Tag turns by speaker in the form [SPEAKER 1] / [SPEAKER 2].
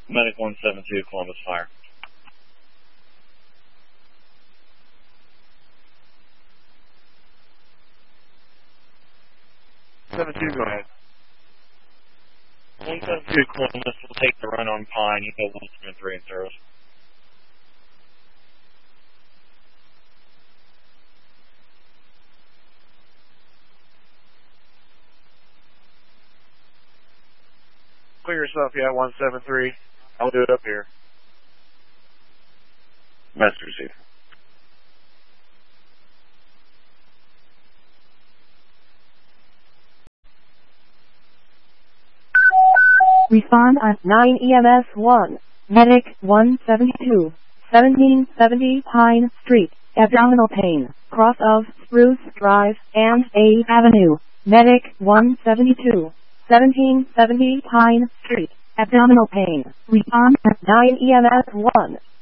[SPEAKER 1] Medic 172, Columbus Fire.
[SPEAKER 2] 72, go ahead.
[SPEAKER 1] 172, Columbus will take the run on Pine. You go 173 in service.
[SPEAKER 2] Clear yourself, yeah, 173. I'll do it up here.
[SPEAKER 1] Message received.
[SPEAKER 3] Respond at 9 EMS 1. Medic 172. 1770 Pine Street. Abdominal pain. Cross of Spruce Drive and A Avenue. Medic 172. 1770 Pine Street. Abdominal pain. Respond at 9 EMS 1.